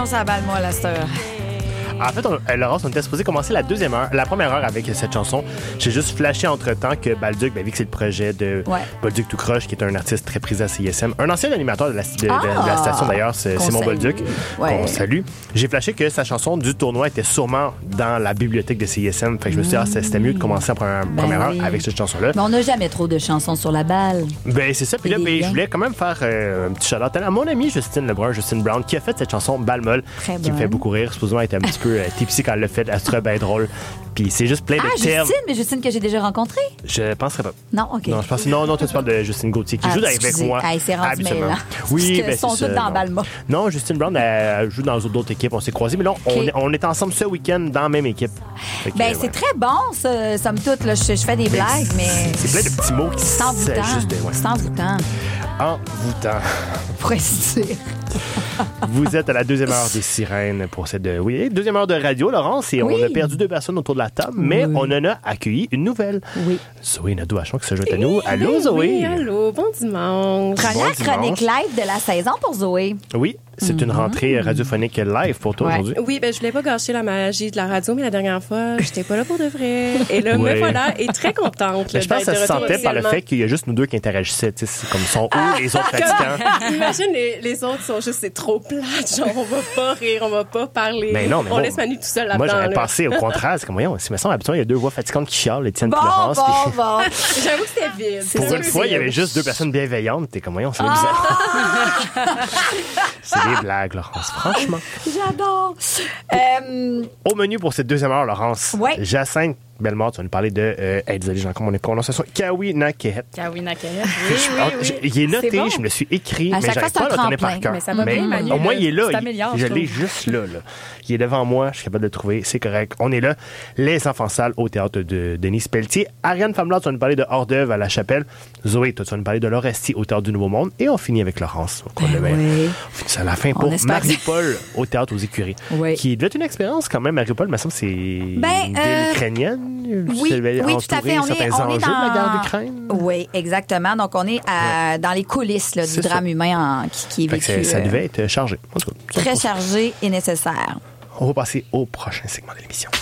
Ça a balle, moi, à cette heure. En fait, Laurence, on était supposé commencer la première heure avec cette chanson. J'ai juste flashé entre-temps que Balduc, vu que c'est le projet de Bolduc tout croche, qui est un artiste très prisé à CISM, un ancien animateur de la station d'ailleurs, c'est Simon Bolduc, qu'on salue. J'ai flashé que sa chanson du tournoi était sûrement dans la bibliothèque de CISM. Fait que je me suis dit, c'était mieux de commencer en première heure avec cette chanson-là. Mais on n'a jamais trop de chansons sur la balle. Ben, c'est ça. Puis là, je voulais quand même faire un petit shout-out à mon ami Justine Brown, qui a fait cette chanson Balle molle, qui me fait beaucoup rire. Supposément, elle était un petit peu tipsy quand elle l'a fait. Elle se trouvait bien drôle. Puis c'est juste plein de termes. Justine que j'ai déjà rencontrée? Je penserais pas. Non, OK. Non, je pense non, toi, tu parles de Justine Gauthier qui joue avec moi. C'est rendu mêlant. Oui, mais ils sont tous dans Balma. Non, Justine Brown, elle joue dans d'autres équipes. On s'est croisés, mais là, on est ensemble ce week-end dans la même équipe. Ben, c'est très bon, ça, somme toute. Là. Je fais des blagues, mais. C'est plein de petits mots qui s'envoûtant. C'est envoûtant. Envoûtant. Pour ainsi dire. Vous êtes à la deuxième heure des Sirènes pour cette deuxième heure de radio, Laurence, et on a perdu 2 personnes autour de la table, mais on en a accueilli une nouvelle. Oui. Zoé Nadeau-Vachon qui se joint à nous. Allô, Zoé? Oui, allô, bon dimanche. Première chronique live de la saison pour Zoé. Oui. C'est une rentrée radiophonique live pour toi aujourd'hui. Oui, ben je voulais pas gâcher la magie de la radio, mais la dernière fois, j'étais pas là pour de vrai. Et là, me voilà, et très contente. Je pense que ça se sentait par le fait qu'il y a juste nous deux qui interagissaient. C'est comme son haut, les autres fatigants. Imagine, les autres sont juste, c'est trop plate. Genre, on va pas rire, on va pas parler. Mais non, on laisse Manu tout seul là-dedans. Moi, j'aurais pensé au contraire. C'est comme, voyons, si me semble, habituellement, il y a 2 voix fatigantes qui chialent, les tiennes bon, Florence. Bon. J'avoue que c'était vide. Pour une fois, il y avait juste 2 personnes bienveillantes. T'es comme, voyons, c'est bizarre. C'est des blagues, Laurence. Franchement. J'adore. Au menu pour cette deuxième heure, Laurence. Jacinthe Bellemare, tu vas nous parler de. Désolé, j'ai encore mon prononciation. Kawi Nakehet. Kawi Nakehet. Oui. Il est noté, je me le suis écrit, mais j'arrive pas à le retenir par cœur. Mais ça va bien, Manu. Au moins, il est là. Je l'ai juste là. Il est devant moi, je suis capable de le trouver. C'est correct. On est là. Les enfants sales au théâtre de Denis Pelletier. Ariane Famelard, tu vas nous parler de Hors d'œuvre à la Chapelle. Zoé, toi, tu vas nous parler de L'Orestie au théâtre du Nouveau Monde. Et on finit avec Laurence. On finit ça à la fin pour Marie-Paul au théâtre aux Écuries. Qui devait être une expérience quand même. Marie-Paul, il me semble que c'est une ville ukrainienne. Oui, tout à fait. On est dans la guerre d'Ukraine. Oui, exactement. Donc, on est dans les coulisses du drame humain qui est vécu. Ça devait être chargé. Très chargé et nécessaire. On va passer au prochain segment de l'émission.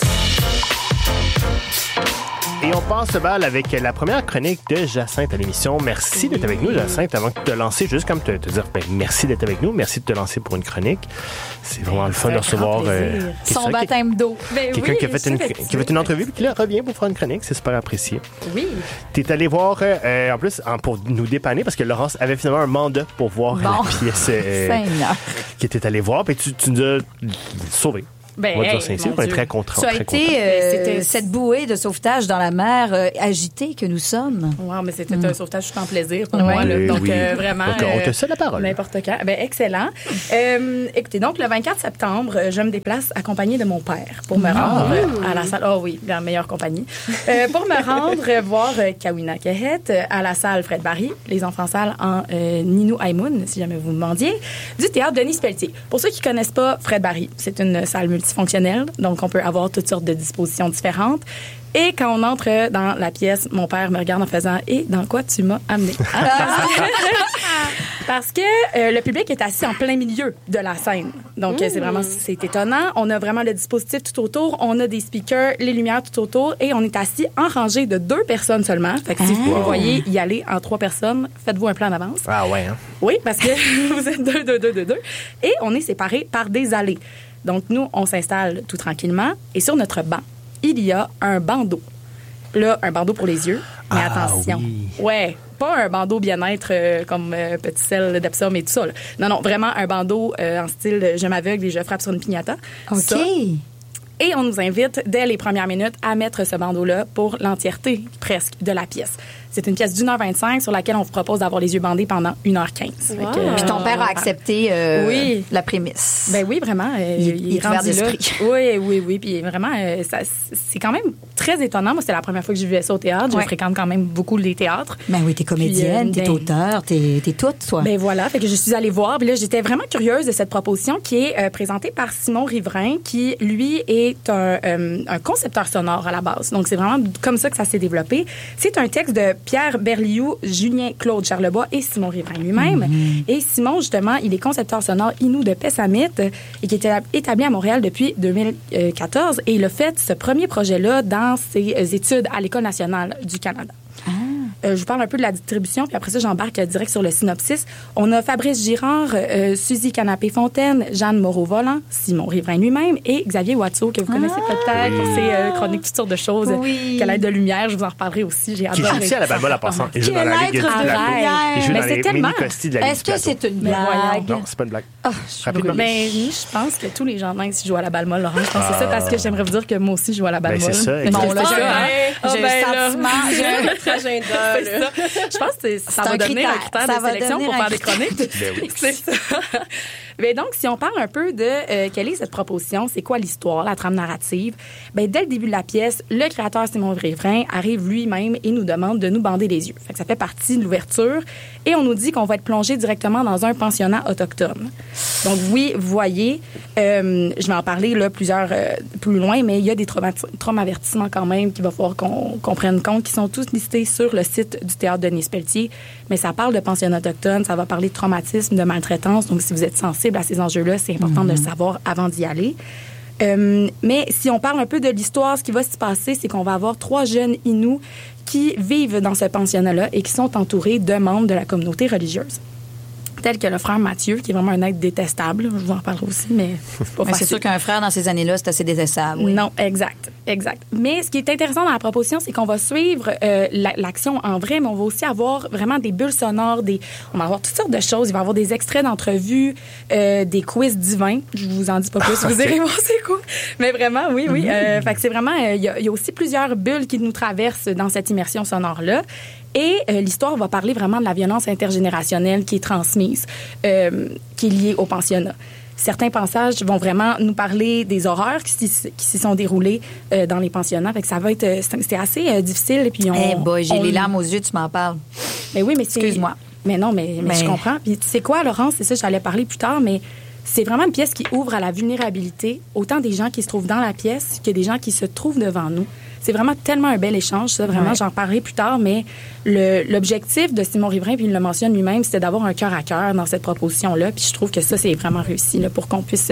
Et on passe le bal avec la première chronique de Jacinthe à l'émission. Merci d'être avec nous, Jacinthe. Avant de te lancer, juste comme te dire merci d'être avec nous. Merci de te lancer pour une chronique. C'est vraiment le fun de recevoir son baptême d'eau. Quelqu'un qui a fait une entrevue et qui revient pour faire une chronique. C'est super apprécié. Oui. Tu es allé voir, en plus, pour nous dépanner, parce que Laurence avait finalement un mandat pour voir la pièce qui était allée voir. Puis tu nous as sauvé. On va dire c'est on est très content. Ça a été cette bouée de sauvetage dans la mer agitée que nous sommes. Wow, mais c'était un sauvetage tout en plaisir pour moi. Là. Donc, vraiment... Donc, on te cède la parole. N'importe quand. Excellent. Écoutez, donc, le 24 septembre, je me déplace accompagnée de mon père pour me rendre à la salle... Oh oui, la meilleure compagnie. Pour me rendre voir Kawi Nakehet à la salle Fred Barry, les enfants sales en Ninou Haïmoun, si jamais vous me demandiez, du théâtre Denis Pelletier. Pour ceux qui connaissent pas Fred Barry, c'est une salle multifonctionnelle, donc on peut avoir toutes sortes de dispositions différentes. Et quand on entre dans la pièce, mon père me regarde en faisant « Et dans quoi tu m'as amené? » Parce que le public est assis en plein milieu de la scène. Donc, c'est étonnant. On a vraiment le dispositif tout autour. On a des speakers, les lumières tout autour. Et on est assis en rangée de 2 personnes seulement. Fait que si vous voyez y aller en 3 personnes, faites-vous un plan d'avance. Ah ouais, hein? Oui, parce que vous êtes 2. Et on est séparés par des allées. Donc, nous, on s'installe tout tranquillement. Et sur notre banc, il y a un bandeau. Là, un bandeau pour les yeux. Mais attention. Oui. Ouais, pas un bandeau bien-être comme Petit sel d'Epsom et tout ça. Là. Non, vraiment un bandeau en style je m'aveugle et je frappe sur une piñata. OK. Ça. Et on nous invite, dès les premières minutes, à mettre ce bandeau-là pour l'entièreté, presque, de la pièce. C'est une pièce d'1h25 sur laquelle on vous propose d'avoir les yeux bandés pendant 1h15. Wow. Puis ton père a accepté la prémisse. Ben oui, vraiment. Il est ouvert d'esprit. Oui. Puis vraiment, c'est quand même très étonnant. Moi, c'est la première fois que j'ai vu ça au théâtre. Je fréquente quand même beaucoup les théâtres. Ben oui, t'es comédienne, t'es auteur, t'es toute, toi. Ben voilà, fait que je suis allée voir. Puis là, j'étais vraiment curieuse de cette proposition qui est présentée par Simon Riverain, qui, lui, est est un concepteur sonore à la base. Donc, c'est vraiment comme ça que ça s'est développé. C'est un texte de Pierre Berlioux, Julien Claude Charlebois et Simon Riverain lui-même. Et Simon, justement, il est concepteur sonore Innu de Pessamit et qui est établi à Montréal depuis 2014. Et il a fait ce premier projet-là dans ses études à l'École nationale du Canada. Je vous parle un peu de la distribution, puis après ça, j'embarque direct sur le synopsis. On a Fabrice Girard, Suzy Canapé-Fontaine, Jeanne Moreau-Volant, Simon Riverain lui-même et Xavier Watteau, que vous connaissez peut-être pour ses chroniques toutes sortes de choses. Quelle aide de lumière, je vous en reparlerai aussi. J'ai adoré. Qui joue aussi à la Balboa, la passant. Il joue dans la Ligue de lumière. Il joue Mais dans les mini-costis de la Ligue. Est-ce que c'est une blague? Non, c'est pas une blague. Rapidement. Mais je pense que tous les gens minces jouent à la Balmolle, Laurent. Je pense que c'est ça, parce que j'aimerais vous dire que moi aussi, je joue à la Balmolle. Ben, c'est ça. Bon, là, j'ai un sentiment. J'ai notre agenda. Je pense que ça va devenir un critère de sélection pour faire des chroniques. Ben oui. C'est ça. Mais donc, si on parle un peu de quelle est cette proposition, c'est quoi l'histoire, la trame narrative, ben dès le début de la pièce, le créateur Simon Riverain arrive lui-même et nous demande de nous bander les yeux. Fait que ça fait partie de l'ouverture. Et on nous dit qu'on va être plongé directement dans un pensionnat autochtone. Donc oui, vous voyez, je vais en parler là plus loin, mais il y a des traumavertissements quand même qu'il va falloir qu'on prenne compte, qui sont tous listés sur le site du Théâtre Denis Pelletier. Mais ça parle de pensionnat autochtone, ça va parler de traumatisme, de maltraitance. Donc si vous êtes sensible à ces enjeux-là, c'est important de le savoir avant d'y aller. Mais si on parle un peu de l'histoire, ce qui va se passer, c'est qu'on va avoir 3 jeunes Innu qui vivent dans ce pensionnat-là et qui sont entourés de membres de la communauté religieuse. Tel que le frère Mathieu, qui est vraiment un être détestable. Je vous en parlerai aussi, mais c'est pas facile. C'est sûr qu'un frère dans ces années-là, c'est assez détestable. Oui. Non, exact. Mais ce qui est intéressant dans la proposition, c'est qu'on va suivre l'action en vrai, mais on va aussi avoir vraiment des bulles sonores, on va avoir toutes sortes de choses. Il va y avoir des extraits d'entrevues, des quiz divins. Je vous en dis pas plus, vous irez voir c'est quoi. Mais vraiment, oui. Fait que c'est vraiment, il y a aussi plusieurs bulles qui nous traversent dans cette immersion sonore-là. Et l'histoire va parler vraiment de la violence intergénérationnelle qui est transmise, qui est liée au pensionnat. Certains passages vont vraiment nous parler des horreurs qui s'y sont déroulées dans les pensionnats. Fait que ça va être, c'est assez difficile. Et puis j'ai les larmes aux yeux, tu m'en parles. Mais oui, mais excuse-moi. Mais non, mais je comprends. Puis tu sais quoi, Laurence, c'est ça, j'allais parler plus tard, mais c'est vraiment une pièce qui ouvre à la vulnérabilité, autant des gens qui se trouvent dans la pièce que des gens qui se trouvent devant nous. C'est vraiment tellement un bel échange, ça, vraiment, j'en parlerai plus tard, mais l'objectif de Simon Riverain, puis il le mentionne lui-même, c'était d'avoir un cœur à cœur dans cette proposition-là, puis je trouve que ça, c'est vraiment réussi, là, pour qu'on puisse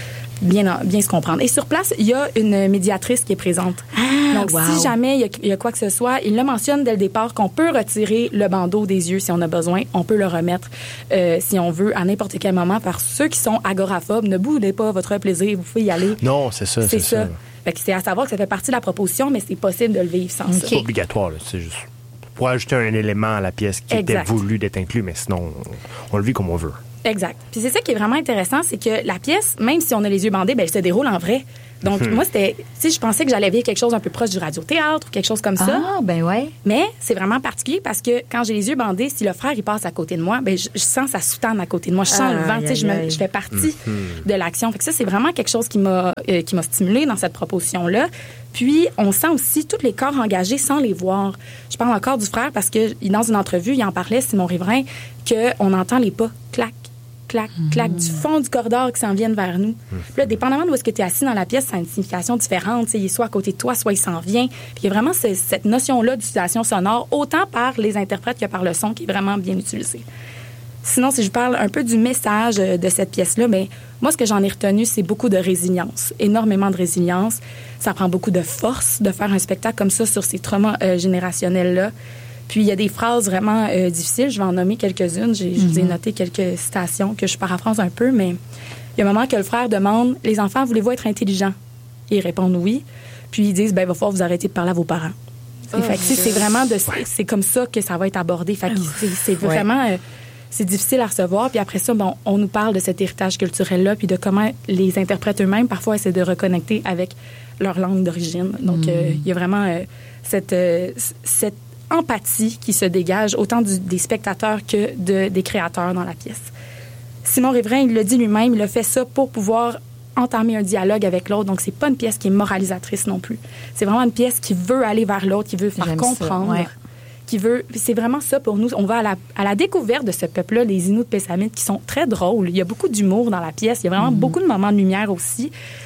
bien se comprendre. Et sur place, il y a une médiatrice qui est présente. Donc, si jamais il y a quoi que ce soit, il le mentionne dès le départ qu'on peut retirer le bandeau des yeux si on a besoin. On peut le remettre si on veut à n'importe quel moment. Par ceux qui sont agoraphobes, ne boudez pas votre plaisir, vous pouvez y aller. Non, c'est ça. Fait que c'est à savoir que ça fait partie de la proposition, mais c'est possible de le vivre sans ça. C'est pas obligatoire, là. C'est juste pour ajouter un élément à la pièce qui était voulu d'être inclus, mais sinon, on le vit comme on veut. Exact. Puis c'est ça qui est vraiment intéressant, c'est que la pièce, même si on a les yeux bandés, elle se déroule en vrai. Donc, moi, je pensais que j'allais vivre quelque chose un peu proche du radiothéâtre ou quelque chose comme ça. Ah, ben ouais. Mais c'est vraiment particulier parce que quand j'ai les yeux bandés, si le frère, il passe à côté de moi, je sens sa soutane à côté de moi. Je sens le vent, je fais partie de l'action. Fait que ça, c'est vraiment quelque chose qui m'a stimulée dans cette proposition-là. Puis, on sent aussi tous les corps engagés sans les voir. Je parle encore du frère parce que dans une entrevue, il en parlait, Simon Riverain, qu'on entend les pas clac, clac, clac, du fond du corridor qui s'en viennent vers nous. Puis là, dépendamment de où est-ce que tu es assis dans la pièce, ça a une signification différente. Il est soit à côté de toi, soit il s'en vient. Puis il y a vraiment cette notion-là d'utilisation sonore, autant par les interprètes que par le son, qui est vraiment bien utilisé. Sinon, si je parle un peu du message de cette pièce-là, mais moi, ce que j'en ai retenu, c'est beaucoup de résilience, énormément de résilience. Ça prend beaucoup de force de faire un spectacle comme ça sur ces traumas générationnels-là. Puis, il y a des phrases vraiment difficiles. Je vais en nommer quelques-unes. Je vous ai noté quelques citations que je paraphrase un peu, mais il y a un moment que le frère demande « Les enfants, voulez-vous être intelligents? » Ils répondent « Oui. » Puis, ils disent « Ben, il va falloir vous arrêter de parler à vos parents. » Fait que, c'est vraiment c'est comme ça que ça va être abordé. Fait que c'est vraiment... c'est difficile à recevoir. Puis après ça, on nous parle de cet héritage culturel-là, puis de comment les interprètes eux-mêmes, parfois, essaient de reconnecter avec leur langue d'origine. Donc, il y a vraiment cette empathie qui se dégage, autant des spectateurs que des créateurs dans la pièce. Simon Riverain, il le dit lui-même, il a fait ça pour pouvoir entamer un dialogue avec l'autre. Donc, c'est pas une pièce qui est moralisatrice non plus. C'est vraiment une pièce qui veut aller vers l'autre, qui veut faire comprendre. C'est vraiment ça pour nous. On va à la découverte de ce peuple-là, les Innu de Pessamit, qui sont très drôles. Il y a beaucoup d'humour dans la pièce. Il y a vraiment beaucoup de moments de lumière aussi.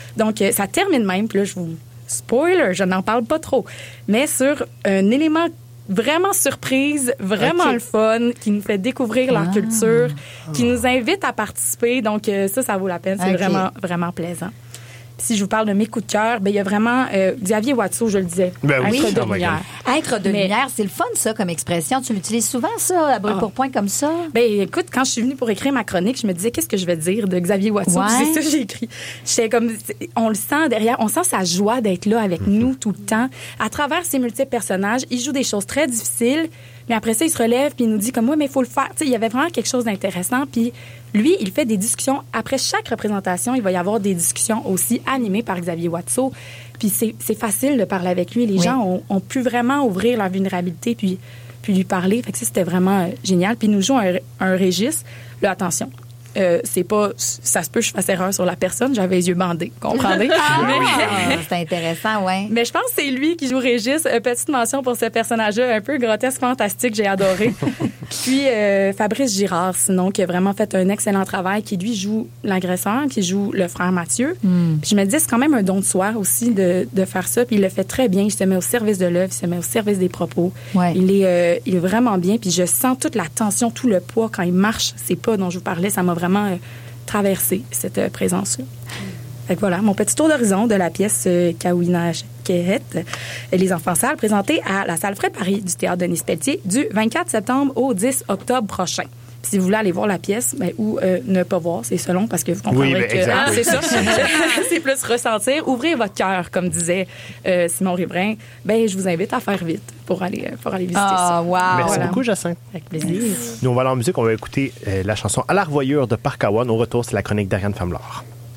Donc, ça termine même, puis là, spoiler, je n'en parle pas trop, mais sur un élément vraiment surprise, vraiment le fun, qui nous fait découvrir leur culture, qui nous invite à participer. Donc, ça vaut la peine. C'est vraiment, vraiment plaisant. Si je vous parle de mes coups de cœur, ben il y a vraiment Xavier Watteau, je le disais. Ben oui, être de lumière. Être de lumière, c'est le fun, ça, comme expression. Tu l'utilises souvent, ça, à brûle pour point comme ça? Ben écoute, quand je suis venue pour écrire ma chronique, je me disais, qu'est-ce que je vais dire de Xavier Watteau? C'est ça que j'ai écrit. J'étais comme, on le sent derrière, on sent sa joie d'être là avec nous tout le temps. À travers ses multiples personnages, il joue des choses très difficiles, mais après ça, il se relève puis il nous dit comme, ouais, mais il faut le faire. Tu sais, il y avait vraiment quelque chose d'intéressant. Puis lui, il fait des discussions. Après chaque représentation, il va y avoir des discussions aussi animées par Xavier Watteau. Puis c'est facile de parler avec lui. Les gens ont pu vraiment ouvrir leur vulnérabilité puis lui parler. Fait que ça, c'était vraiment génial. Puis il nous joue un Régis. Là, attention. C'est pas, ça se peut que je fasse erreur sur la personne, j'avais les yeux bandés, comprenez? C'est intéressant, ouais. Mais je pense que c'est lui qui joue Régis. Petite mention pour ce personnage-là, un peu grotesque, fantastique, j'ai adoré. Puis Fabrice Girard, sinon, qui a vraiment fait un excellent travail, qui lui joue l'agresseur, qui joue le frère Mathieu. Puis je me dis, c'est quand même un don de soi aussi de faire ça, puis il le fait très bien, il se met au service de l'œuvre, il se met au service des propos. Ouais. Il est vraiment bien, puis je sens toute la tension, tout le poids quand il marche, ces pas dont je vous parlais, ça m'a vraiment traversé cette présence-là. Fait que voilà, mon petit tour d'horizon de la pièce Kawina Kehet, Les Enfants Sales, présentée à la salle Fred Paris du Théâtre Denis Pelletier du 24 septembre au 10 octobre prochain. Puis si vous voulez aller voir la pièce, ou ne pas voir, c'est selon, parce que vous comprendrez que c'est ça. C'est plus ressentir. Ouvrez votre cœur, comme disait Simon Riverain. Je vous invite à faire vite pour aller visiter ça. Wow. Merci beaucoup, Jacinthe. Avec plaisir. Nous, on va aller en musique. On va écouter la chanson À la revoyure de Parc Awan. Au retour, c'est la chronique d'Ariane Famelard.